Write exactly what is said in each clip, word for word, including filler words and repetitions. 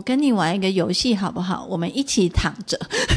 跟你玩一个游戏好不好？我们一起躺着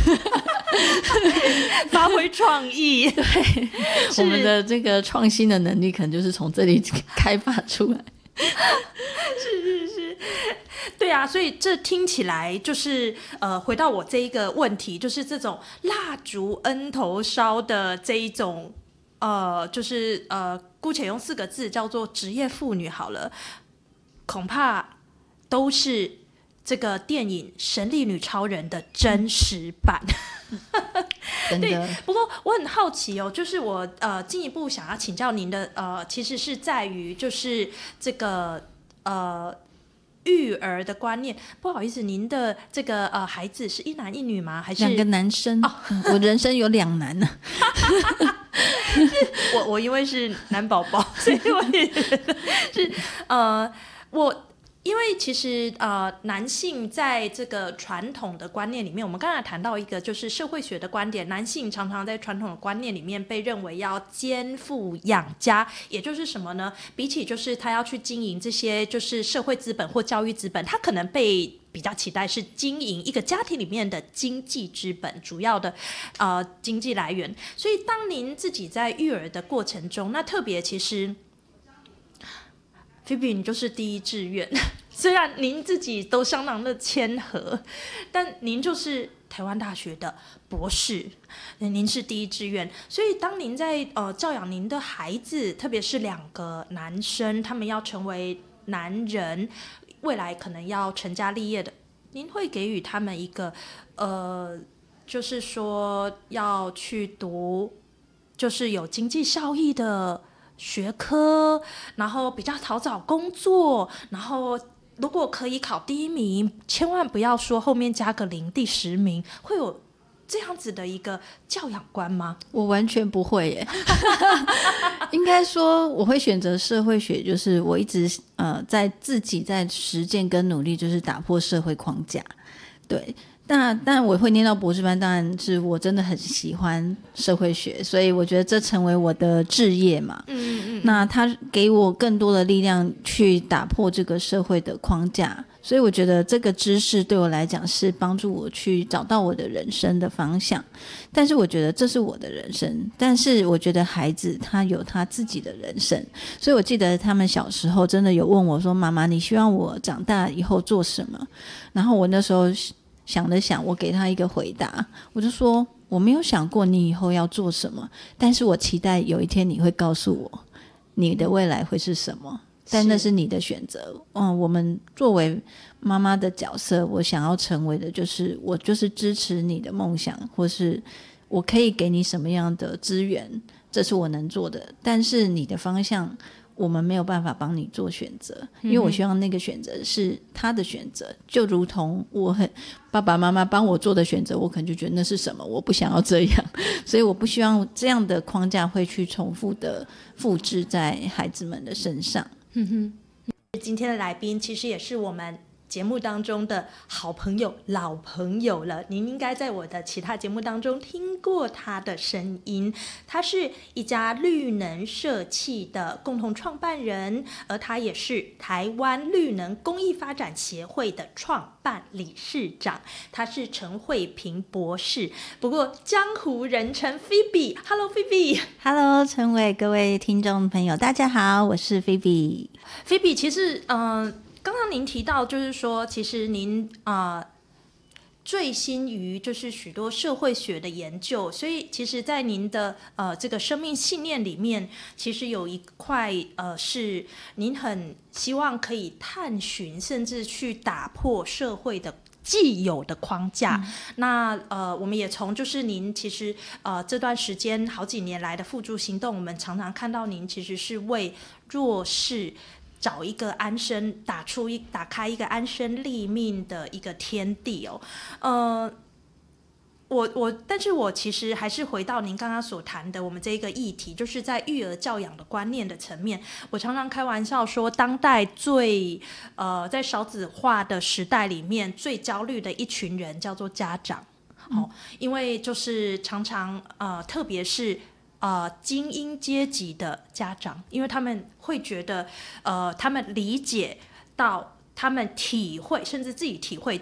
发挥创意。 对，我们的这个创新的能力可能就是从这里开发出来。 是是是，对啊，所以这听起来就是呃，回到我这一个问题，就是这种蜡烛恩头烧的这一种呃，就是呃，姑且用四个字叫做职业妇女好了，恐怕都是这个电影《神力女超人》的真实版。 真的。 对，不过我很好奇哦，就是我呃进一步想要请教您的呃，其实是在于就是这个呃育儿的观念。不好意思，您的这个呃孩子是一男一女吗？还是两个男生？哦嗯、我人生有两男呢、啊。 我我因为是男宝宝，所以我也觉得是呃我。因为其实呃，男性在这个传统的观念里面，我们刚才谈到一个就是社会学的观点，男性常常在传统的观念里面被认为要肩负养家，也就是什么呢？比起就是他要去经营这些就是社会资本或教育资本，他可能被比较期待是经营一个家庭里面的经济资本，主要的呃经济来源。所以当您自己在育儿的过程中，那特别其实。菲比，你就是第一志愿，虽然您自己都相当的谦和，但您就是台湾大学的博士，您是第一志愿，所以当您在呃教养您的孩子，特别是两个男生，他们要成为男人，未来可能要成家立业的，您会给予他们一个呃，就是说要去读，就是有经济效益的。学科，然后比较好找工作，然后如果可以考第一名，千万不要说后面加个零，第十名，会有这样子的一个教养观吗？ 我完全不会耶。应该说我会选择社会学，就是我一直呃在自己在实践跟努力，就是打破社会框架。对。那但我会念到博士班，当然是我真的很喜欢社会学，所以我觉得这成为我的志业嘛。 嗯嗯。 那他给我更多的力量去打破这个社会的框架，所以我觉得这个知识对我来讲是帮助我去找到我的人生的方向。但是我觉得这是我的人生，但是我觉得孩子他有他自己的人生，所以我记得他们小时候真的有问我说：“妈妈，你希望我长大以后做什么？”然后我那时候。想了想，我给他一个回答，我就说我没有想过你以后要做什么，但是我期待有一天你会告诉我你的未来会是什么，但那是你的选择。嗯，我们作为妈妈的角色，我想要成为的就是我就是支持你的梦想，或是我可以给你什么样的资源，这是我能做的，但是你的方向我们没有办法帮你做选择，因为我希望那个选择是他的选择，就如同我很爸爸妈妈帮我做的选择，我可能就觉得那是什么，我不想要这样，所以我不希望这样的框架会去重复的复制在孩子们的身上。 嗯哼，今天的来宾其实也是我们节目当中的好朋友、老朋友了，您应该在我的其他节目当中听过他的声音。他是一家绿能社企的共同创办人，而他也是台湾绿能公益发展协会的创办理事长。他是陈慧萍博士，不过江湖人称 Phoebe。Hello Phoebe。Hello 陈伟，各位听众朋友，大家好，我是 Phoebe。 Phoebe， 其实嗯。呃刚刚您提到，就是说，其实您啊、呃、醉心于就是许多社会学的研究，所以其实，在您的呃这个生命信念里面，其实有一块呃是您很希望可以探寻，甚至去打破社会的既有的框架。嗯、那呃，我们也从就是您其实呃这段时间好几年来的付诸行动，我们常常看到您其实是为弱势。找一个安身，打出一打开一个安身立命的一个天地哦，呃，我我，但是我其实还是回到您刚刚所谈的我们这一个议题，就是在育儿教养的观念的层面。我常常开玩笑说，当代最呃在少子化的时代里面最焦虑的一群人叫做家长，嗯哦、因为就是常常呃，特别是。呃，精英阶级的家长，因为他们会觉得，呃，他们理解到，他们体会，甚至自己体会